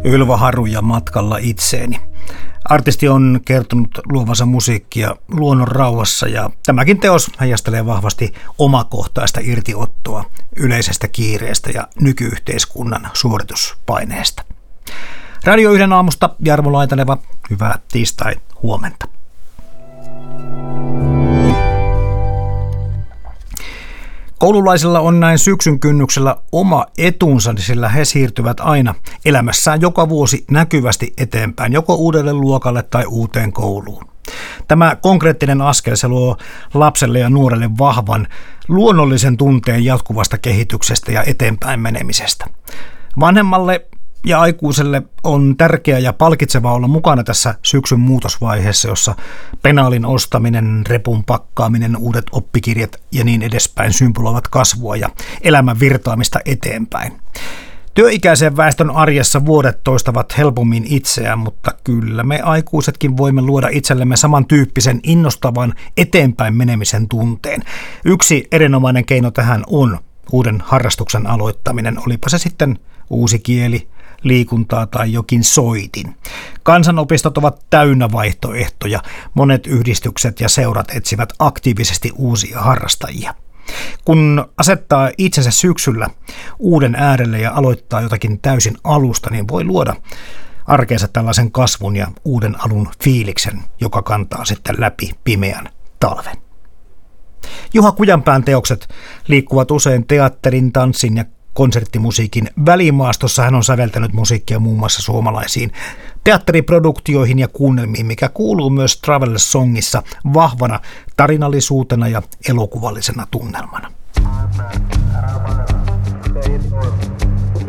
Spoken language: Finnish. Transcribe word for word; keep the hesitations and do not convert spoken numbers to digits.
Ylva Haruja matkalla itseeni. Artisti on kertonut luovansa musiikkia luonnon rauhassa ja tämäkin teos heijastelee vahvasti omakohtaista irtiottoa yleisestä kiireestä ja nykyyhteiskunnan suorituspaineesta. Radio yhden aamusta Jarmo Laitaneva, hyvää tiistai huomenta. Koululaisilla on näin syksyn kynnyksellä oma etunsa, sillä he siirtyvät aina elämässään joka vuosi näkyvästi eteenpäin, joko uudelle luokalle tai uuteen kouluun. Tämä konkreettinen askel se luo lapselle ja nuorelle vahvan, luonnollisen tunteen jatkuvasta kehityksestä ja eteenpäin menemisestä. Vanhemmalle ja aikuiselle on tärkeää ja palkitsevaa olla mukana tässä syksyn muutosvaiheessa, jossa penaalin ostaminen, repun pakkaaminen, uudet oppikirjat ja niin edespäin symboloivat kasvua ja elämän virtaamista eteenpäin. Työikäisen väestön arjessa vuodet toistavat helpommin itseään, mutta kyllä me aikuisetkin voimme luoda itsellemme samantyyppisen innostavan eteenpäin menemisen tunteen. Yksi erinomainen keino tähän on uuden harrastuksen aloittaminen, olipa se sitten uusi kieli, liikuntaa tai jokin soitin. Kansanopistot ovat täynnä vaihtoehtoja. Monet yhdistykset ja seurat etsivät aktiivisesti uusia harrastajia. Kun asettaa itsensä syksyllä uuden äärelle ja aloittaa jotakin täysin alusta, niin voi luoda arkeensa tällaisen kasvun ja uuden alun fiiliksen, joka kantaa sitten läpi pimeän talven. Juha Kujanpään teokset liikkuvat usein teatterin, tanssin ja konserttimusiikin välimaastossa. Hän on säveltänyt musiikkia muun muassa suomalaisiin teatteriproduktioihin ja kuunnelmiin, mikä kuuluu myös Traveller Songissa vahvana tarinallisuutena ja elokuvallisena tunnelmana.